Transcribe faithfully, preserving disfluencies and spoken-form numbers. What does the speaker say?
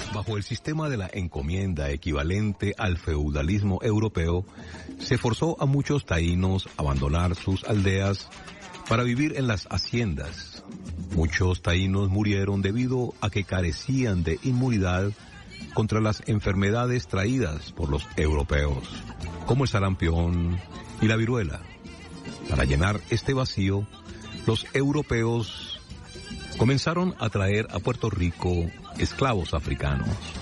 Bajo el sistema de la encomienda equivalente al feudalismo europeo, se forzó a muchos taínos a abandonar sus aldeas para vivir en las haciendas. Muchos taínos murieron debido a que carecían de inmunidad contra las enfermedades traídas por los europeos, como el sarampión y la viruela. Para llenar este vacío, los europeos comenzaron a traer a Puerto Rico esclavos africanos.